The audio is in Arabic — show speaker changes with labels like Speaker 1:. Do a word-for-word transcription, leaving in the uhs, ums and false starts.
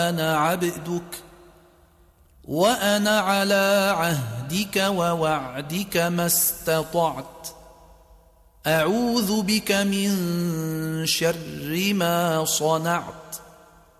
Speaker 1: أنا عبدك وأنا على عهدك ووعدك ما استطعت أعوذ بك من شر ما صنعت